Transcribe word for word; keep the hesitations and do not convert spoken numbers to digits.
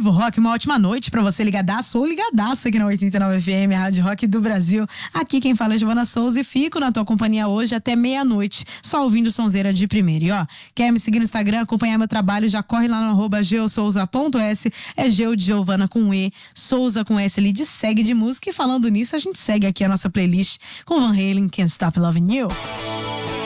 Vivo Rock, uma ótima noite pra você ligadaço ou ligadaço aqui na oitenta e nove F M, a Rádio Rock do Brasil. Aqui quem fala é Giovana Souza e fico na tua companhia hoje até meia-noite, só ouvindo sonzeira de primeira. E ó, quer me seguir no Instagram, acompanhar meu trabalho, já corre lá no arroba geosouza ponto s, é Geo de Giovana com E, Souza com S ali, de segue de música. E falando nisso, a gente segue aqui a nossa playlist com Van Halen, Can't Stop Loving You.